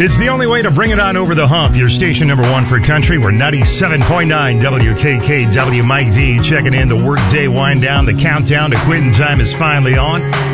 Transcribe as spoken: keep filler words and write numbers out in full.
It's the only way to bring it on over the hump. Your station number one for country. We're ninety-seven point nine W K K W. Mike V checking in. The workday wind down. The countdown to quitting time is finally on.